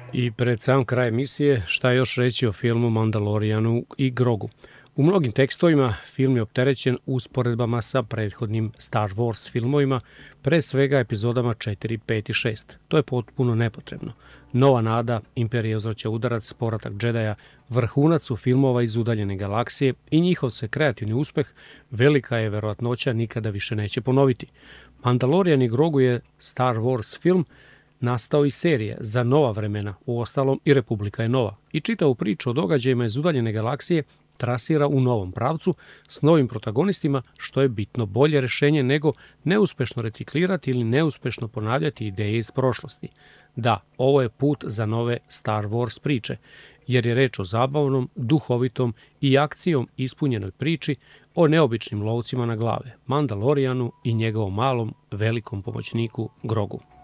I pred sam kraj emisije, šta još reći o filmu Mandalorijanu i Grogu? U mnogim tekstovima film je opterećen usporedbama sa prethodnim Star Wars filmovima, pre svega epizodama 4, 5 i 6. To je potpuno nepotrebno. Nova nada, Imperija uzvraća udarac, povratak džedaja, vrhunac su filmova iz udaljene galaksije i njihov se kreativni uspeh, velika je verovatnoća nikada više neće ponoviti. Mandalorian i Grogu je Star Wars film, nastao i serije za nova vremena, uostalom i Republika je nova. I čitavu priču o događajima iz udaljene galaksije trasira u novom pravcu s novim protagonistima, što je bitno bolje rešenje nego neuspešno reciklirati ili neuspešno ponavljati ideje iz prošlosti. Da, ovo je put za nove Star Wars priče, jer je reč o zabavnom, duhovitom i akcijom ispunjenoj priči o neobičnim lovcima na glave, Mandalorijanu i njegovom malom, velikom pomoćniku Grogu.